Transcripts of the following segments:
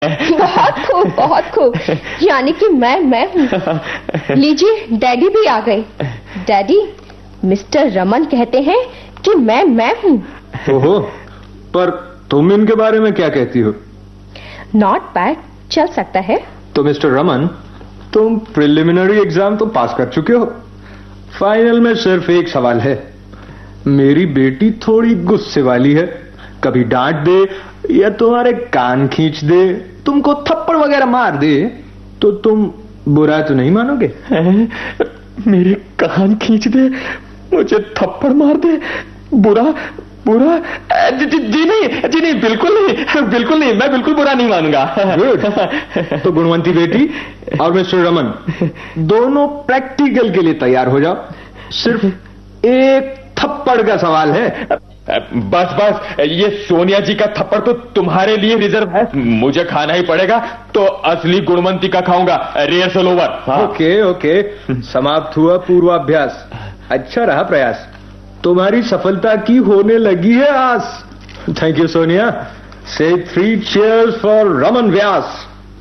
बहुत खूब, बहुत खूब। यानी कि मैं हूँ। लीजिए, डैडी भी आ गए। डैडी, मिस्टर रमन कहते हैं कि मैं हूँ। ओहो, पर तुम इनके बारे में क्या कहती हो? नॉट बैड, चल सकता है। तो मिस्टर रमन, तुम प्रिलिमिनरी एग्जाम तो पास कर चुके हो। फाइनल में सिर्फ एक सवाल है। मेरी बेटी थोड़ी गुस्से वाली है, कभी डांट दे या तुम्हारे कान खींच दे, तुमको थप्पड़ वगैरह मार दे, तो तुम बुरा तो नहीं मानोगे? मेरे कान खींच दे, मुझे थप्पड़ मार दे, बुरा बुरा? जी नहीं, बिल्कुल नहीं, मैं बिल्कुल बुरा नहीं मानूंगा। गुड। तो गुणवंती बेटी और मिस्टर रमन, दोनों प्रैक्टिकल के लिए तैयार हो जाओ। सिर्फ एक थप्पड़ का सवाल है। बस, ये सोनिया जी का थप्पड़ तो तुम्हारे लिए रिजर्व है, मुझे खाना ही पड़ेगा, तो असली गुणवंती का खाऊंगा। Rehearsal over. ओके, समाप्त हुआ पूर्वाभ्यास। अच्छा रहा प्रयास, तुम्हारी सफलता की होने लगी है आस। Thank you Sonia. से 3 cheers फॉर रमन व्यास।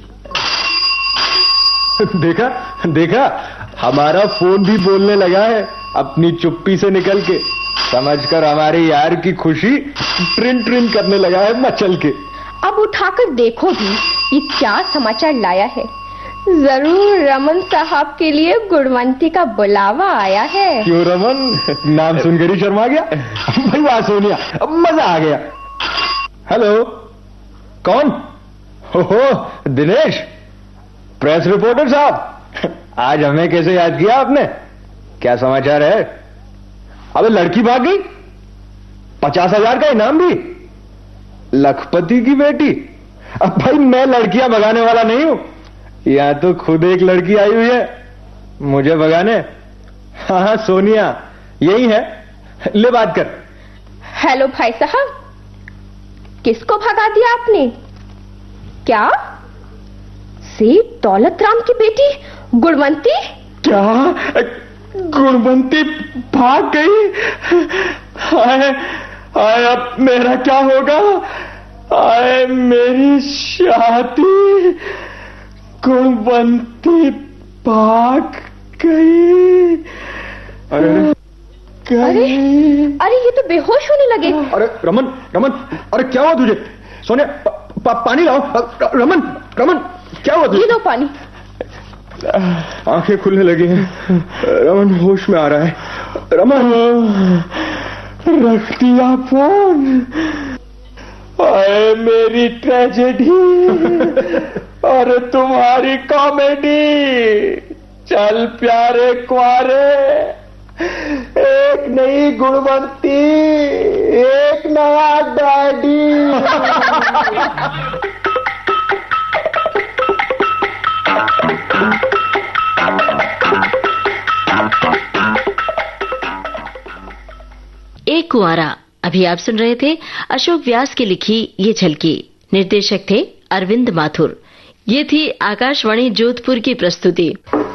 देखा, हमारा फोन भी बोलने लगा है अपनी चुप्पी से निकल के। समझकर हमारे यार की खुशी ट्रिन करने लगा है मचल के। अब उठाकर देखो भी ये क्या समाचार लाया है। जरूर रमन साहब के लिए गुणवंती का बुलावा आया है। क्यों रमन, नाम सुनकर ही शर्मा गया? भाई वाह सोनिया, मजा आ गया। हेलो, कौन? हो दिनेश, प्रेस रिपोर्टर साहब। आज हमें कैसे याद किया आपने? क्या समाचार है? अबे लड़की भाग गई, 50,000 का इनाम भी, लखपति की बेटी। अब भाई मैं लड़कियां भगाने वाला नहीं हूं, यहां तो खुद एक लड़की आई हुई है मुझे भगाने। हाँ सोनिया यही है, ले बात कर। हेलो भाई साहब, किसको भगा दिया आपने? क्या सेठ दौलत राम की बेटी गुणवंती? क्या गुणवंती भाग गई? हाय, अब मेरा क्या होगा? हाय, मेरी शादी। गुणवंती भाग गई। अरे ये तो बेहोश होने लगे। अरे रमन, अरे क्या हुआ तुझे? सोनिया पानी लाओ। रमन, क्या हुआ तुझे? ये लो पानी। आंखें खुलने लगी हैं, रमन होश में आ रहा है। रमन, रख दिया फोन। आए मेरी ट्रेजेडी और तुम्हारी कॉमेडी। चल प्यारे क्वारे, एक नई गुणवंती, एक नया डैडी। एक कुंवारा। अभी आप सुन रहे थे अशोक व्यास की लिखी ये झलकी। निर्देशक थे अरविंद माथुर। ये थी आकाशवाणी जोधपुर की प्रस्तुति।